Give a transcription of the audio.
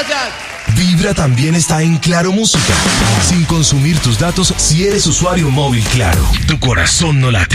gracias. Vibra también está en Claro Música. Sin consumir tus datos si eres usuario móvil Claro. Tu corazón no late.